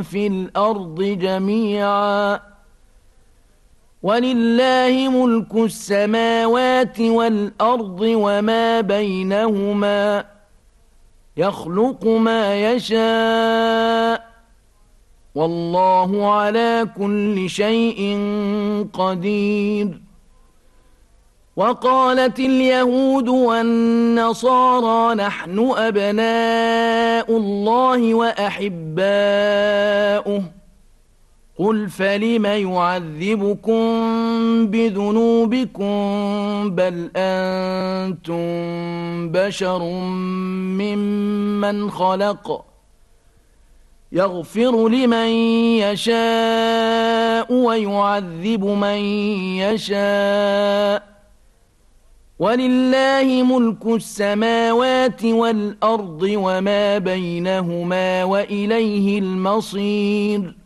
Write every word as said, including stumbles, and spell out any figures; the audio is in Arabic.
في الأرض جميعا ولله ملك السماوات والأرض وما بينهما يخلق ما يشاء والله على كل شيء قدير. وقالت اليهود والنصارى نحن أبناء الله وأحباؤه قل فلم يعذبكم بذنوبكم بل أنتم بشر ممن خلق يغفر لمن يشاء ويعذب من يشاء ولله ملك السماوات والأرض وما بينهما وإليه المصير.